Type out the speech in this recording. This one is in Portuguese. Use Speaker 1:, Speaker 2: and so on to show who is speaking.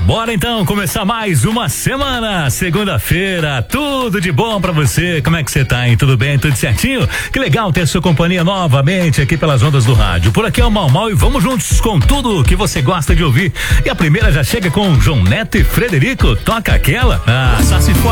Speaker 1: Bora então começar mais uma semana, segunda-feira, tudo de bom pra você. Como é que você tá, hein? Tudo bem? Tudo certinho? Que legal ter sua companhia novamente aqui pelas ondas do rádio. Por aqui é o Mal Mal e vamos juntos com tudo que você gosta de ouvir. E a primeira já chega com João Neto e Frederico. Toca aquela. Só se for